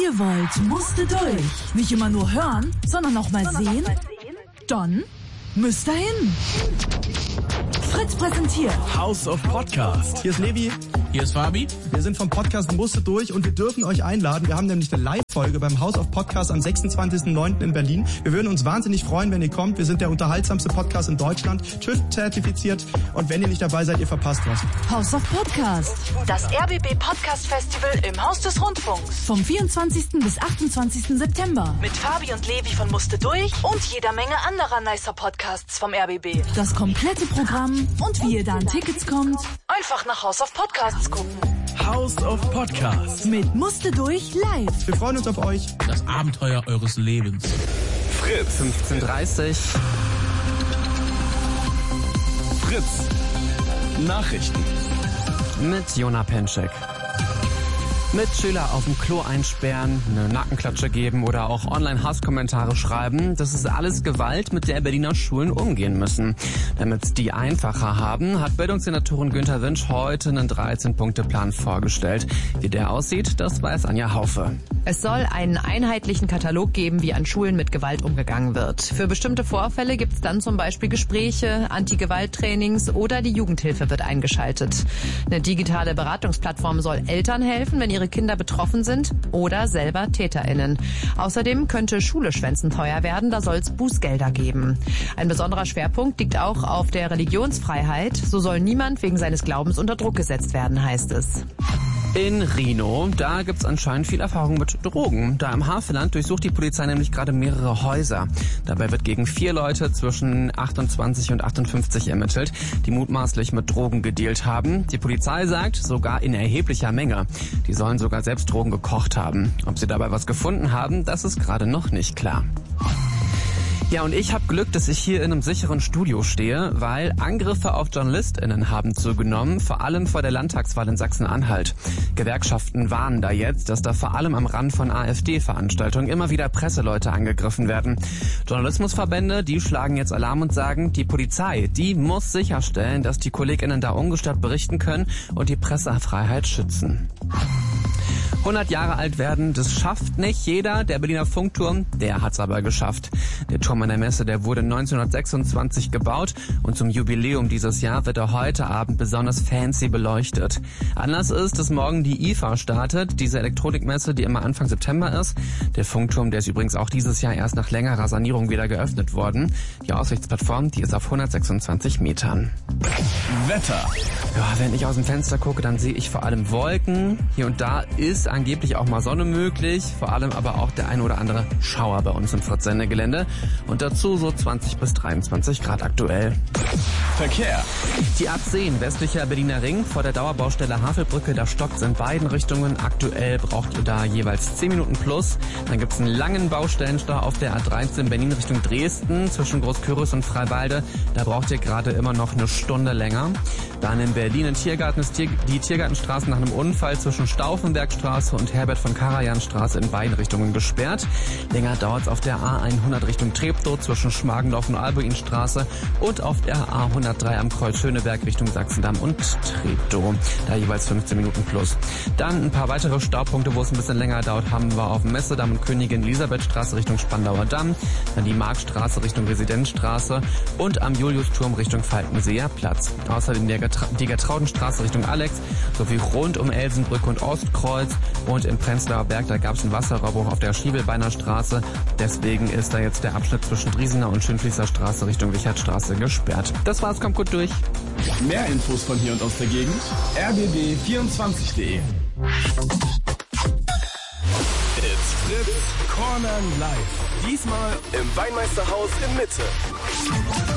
ihr wollt, musste durch. Nicht immer nur hören, sondern auch mal sehen? Dann müsst ihr hin. Fritz präsentiert House of Podcast. Hier ist Levi. Hier ist Fabi. Wir sind vom Podcast Musste durch und wir dürfen euch einladen. Wir haben nämlich eine Live-Folge beim House of Podcast am 26.09. in Berlin. Wir würden uns wahnsinnig freuen, wenn ihr kommt. Wir sind der unterhaltsamste Podcast in Deutschland, TÜV-zertifiziert. Und wenn ihr nicht dabei seid, ihr verpasst was. House of Podcast. Das RBB Podcast Festival im Haus des Rundfunks. Vom 24. bis 28. September. Mit Fabi und Levi von Musste durch und jeder Menge anderer nicer Podcasts vom RBB. Das komplette Programm und wie ihr da an Tickets kommt. Einfach nach House of Podcasts gucken. House of Podcast. Mit Musste durch live. Wir freuen uns auf euch. Das Abenteuer eures Lebens. Fritz. 15:30. Fritz. Nachrichten. Mit Jona Penschek. Mit Schüler auf dem Klo einsperren, eine Nackenklatsche geben oder auch Online-Hasskommentare schreiben, das ist alles Gewalt, mit der Berliner Schulen umgehen müssen. Damit die einfacher haben, hat Bildungssenatorin Günther Winsch heute einen 13-Punkte-Plan vorgestellt. Wie der aussieht, das weiß Anja Haufe. Es soll einen einheitlichen Katalog geben, wie an Schulen mit Gewalt umgegangen wird. Für bestimmte Vorfälle gibt es dann zum Beispiel Gespräche, Anti-Gewalt-Trainings oder die Jugendhilfe wird eingeschaltet. Eine digitale Beratungsplattform soll Eltern helfen, wenn ihre Kinder betroffen sind oder selber TäterInnen. Außerdem könnte Schule schwänzenteuer werden, da soll es Bußgelder geben. Ein besonderer Schwerpunkt liegt auch auf der Religionsfreiheit. So soll niemand wegen seines Glaubens unter Druck gesetzt werden, heißt es. In Rhino, da gibt's anscheinend viel Erfahrung mit Drogen. Da im Havelland durchsucht die Polizei nämlich gerade mehrere Häuser. Dabei wird gegen 4 Leute zwischen 28 und 58 ermittelt, die mutmaßlich mit Drogen gedealt haben. Die Polizei sagt, sogar in erheblicher Menge. Die sollen sogar selbst Drogen gekocht haben. Ob sie dabei was gefunden haben, das ist gerade noch nicht klar. Ja, und ich habe Glück, dass ich hier in einem sicheren Studio stehe, weil Angriffe auf JournalistInnen haben zugenommen, vor allem vor der Landtagswahl in Sachsen-Anhalt. Gewerkschaften warnen da jetzt, dass da vor allem am Rand von AfD-Veranstaltungen immer wieder Presseleute angegriffen werden. Journalismusverbände, die schlagen jetzt Alarm und sagen, die Polizei, die muss sicherstellen, dass die KollegInnen da ungestört berichten können und die Pressefreiheit schützen. 100 Jahre alt werden, das schafft nicht jeder. Der Berliner Funkturm, der hat's aber geschafft. Der Turm an der Messe, der wurde 1926 gebaut und zum Jubiläum dieses Jahr wird er heute Abend besonders fancy beleuchtet. Anlass ist, dass morgen die IFA startet, diese Elektronikmesse, die immer Anfang September ist. Der Funkturm, der ist übrigens auch dieses Jahr erst nach längerer Sanierung wieder geöffnet worden. Die Aussichtsplattform, die ist auf 126 Metern. Wetter. Ja, wenn ich aus dem Fenster gucke, dann sehe ich vor allem Wolken. Hier und da ist angeblich auch mal Sonne möglich, vor allem aber auch der ein oder andere Schauer bei uns im Fritz-Sendegelände. Und dazu so 20 bis 23 Grad aktuell. Verkehr. Die A10 westlicher Berliner Ring vor der Dauerbaustelle Havelbrücke, da stockt in beiden Richtungen. Aktuell braucht ihr da jeweils 10 Minuten plus. Dann gibt's einen langen Baustellenstau auf der A13 Berlin Richtung Dresden zwischen Großküritz und Freiwalde. Da braucht ihr gerade immer noch eine Stunde länger. Dann in Berlin in Tiergarten ist die Tiergartenstraße nach einem Unfall zwischen Stauffenbergstraße und Herbert von Karajan-Straße in beiden Richtungen gesperrt. Länger dauert's auf der A100 Richtung Treptow zwischen Schmargendorf und Albuinstraße und auf der A103 am Kreuz Schöneberg Richtung Sachsendamm und Treptow. Da jeweils 15 Minuten plus. Dann ein paar weitere Staupunkte, wo es ein bisschen länger dauert, haben wir auf dem Messedamm und Königin Elisabethstraße Richtung Spandauer Damm, dann die Marktstraße Richtung Residenzstraße und am Juliusturm Richtung Falkenseer Platz. Außerdem die Gertraudenstraße Richtung Alex sowie rund um Elsenbrücke und Ostkreuz und im Prenzlauer Berg, da gab es einen Wasserrohrbruch auf der Schiebelbeiner Straße. Deswegen ist da jetzt der Abschnitt zwischen Driesener und Schönfließer Straße Richtung Wichertstraße gesperrt. Das war's, kommt gut durch. Mehr Infos von hier und aus der Gegend. rbb24.de. It's Fritz Corner Live. Diesmal im Weinmeisterhaus in Mitte.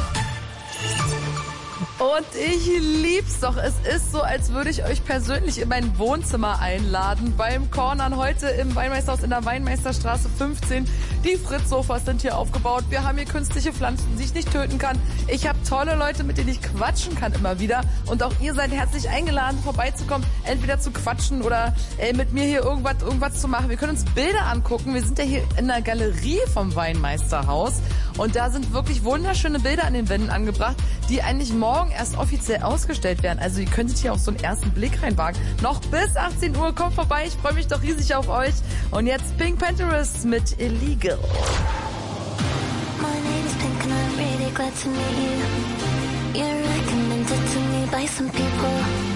Und ich lieb's doch. Es ist so, als würde ich euch persönlich in mein Wohnzimmer einladen. Beim Cornern heute im Weinmeisterhaus in der Weinmeisterstraße 15. Die Fritz-Sofas sind hier aufgebaut. Wir haben hier künstliche Pflanzen, die ich nicht töten kann. Ich habe tolle Leute, mit denen ich quatschen kann immer wieder. Und auch ihr seid herzlich eingeladen, vorbeizukommen, entweder zu quatschen oder mit mir hier irgendwas zu machen. Wir können uns Bilder angucken. Wir sind ja hier in der Galerie vom Weinmeisterhaus. Und da sind wirklich wunderschöne Bilder an den Wänden angebracht, die eigentlich morgen morgen erst offiziell ausgestellt werden. Also ihr könntet hier auch so einen ersten Blick reinwagen. Noch bis 18 Uhr, kommt vorbei. Ich freue mich doch riesig auf euch. Und jetzt Pink Panthers mit Illegal. My name is Pink and I'm really glad to meet you.